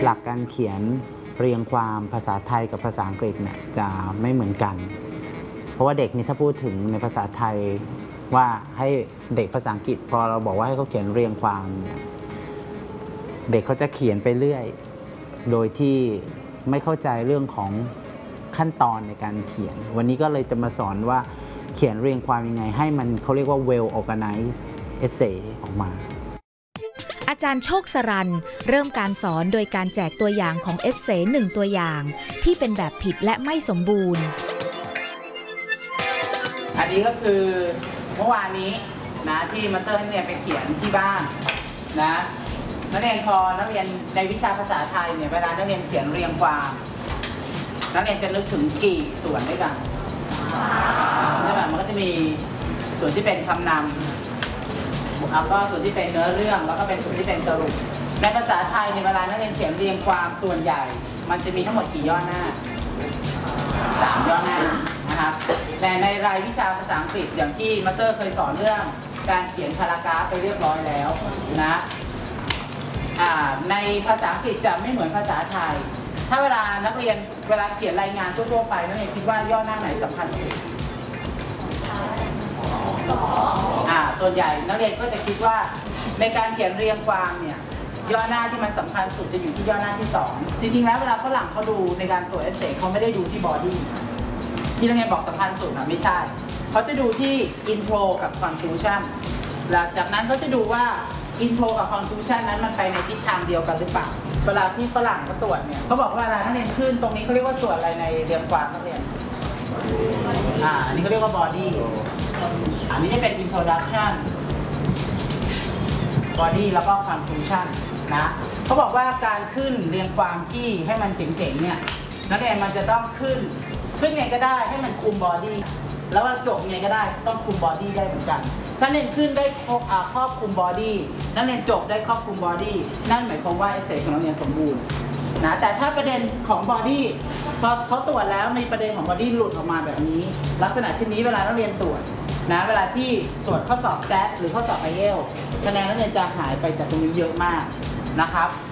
หลักการเขียนเรียงความภาษาไทยกับภาษาอังกฤษเนี่ยจะไม่เหมือนกันเพราะว่าเด็กนี่ถ้าพูดถึงในภาษาไทยว่าให้เด็กภาษาอังกฤษพอเราบอกว่าให้เขาเขียนเรียงความเด็กเขาจะเขียนไปเรื่อยโดยที่ไม่เข้าใจเรื่องของขั้นตอนในการเขียนวันนี้ก็เลยจะมาสอนว่าเขียนเรียงความยังไงให้มันเขาเรียกว่า well organized essay ออกมาอาจารย์โชคสรัญเริ่มการสอนโดยการแจกตัวอย่างของเอเซ่1ตัวอย่างที่เป็นแบบผิดและไม่สมบูรณ์อันนี้ก็คือเมื่อวานนี้นะที่มาสเตอร์เนี่ยไปเขียนที่บ้านนะนักเรียนพอนักเรียนในวิชาภาษาไทยเนี่ยเวลานักเรียนเขียนเรียงความนักเรียนจะนึกถึงกี่ส่วนด้วยกันใช่ไหมมันก็จะมีส่วนที่เป็นคำนำแล้วก็ส่วนที่เป็นเนื้อเรื่องแล้วก็เป็นส่วนที่เป็นสรุปในภาษาไทยในเวลานักเรียนเขียนเรียงความส่วนใหญ่มันจะมีทั้งหมดกี่ย่อหน้า3ย่อหน้านะครับแต่ในรายวิชาภาษาอังกฤษอย่างที่มาสเตอร์เคยสอนเรื่องการเขียนพารากราฟไปเรียบร้อยแล้วนะในภาษาอังกฤษจะไม่เหมือนภาษาไทยถ้าเวลานักเรียนเวลาเขียนรายงานทั่วๆไปนักเรียนคิดว่าย่อหน้าไหนสำคัญที่สุดส่วนใหญ่นักเรียนก็จะคิดว่าในการเขียนเรียงความเนี่ยย่อหน้าที่มันสำคัญสุดจะอยู่ที่ย่อหน้าที่2จริงๆแล้วเวลาฝรั่งเขาดูในการตรวจเอเซ่เขาไม่ได้ดูที่บอดี้ที่นักเรียนบอกสำคัญสุดนะไม่ใช่เขาจะดูที่อินโทรกับคอนคลูชั่นหลังจากนั้นเขาจะดูว่าอินโทรกับคอนคลูชั่นนั้นมันไปในทิศทางเดียวกันหรือเปล่าเวลาที่ฝรั่งเขาตรวจเนี่ยเขาบอกว่าเวลานักเรียนขึ้นตรงนี้เขาเรียกว่าส่วนอะไรในเรียงความนักเรียนอันนี้เขาเรียกว่า body อันนี้จะเป็น introduction body แล้วก็ conclusion นะเขาบอกว่าการขึ้นเรียงความที่ให้มันเจ๋งๆเนี่ยนักเรียนมันจะต้องขึ้นไงก็ได้ให้มันคุม body แล้วจบไงก็ได้ต้องคุม body ได้เหมือนกันถ้าเรียนขึ้นได้ครอบคุม body นักเรียนจบได้ครอบคุม body นั่นหมายความว่า essay ของนักเรียนสมบูรณ์นะแต่ถ้าประเด็นของ body พอเขาตรวจแล้วมีประเด็นของ body หลุดออกมาแบบนี้ลักษณะเช่นนี้เวลานักเรียนตรวจนะเวลาที่ตรวจข้อสอบ SAT หรือข้อสอบ IELTS คะแนนนักเรียนจะหายไปจากตรงนี้เยอะมากนะครับ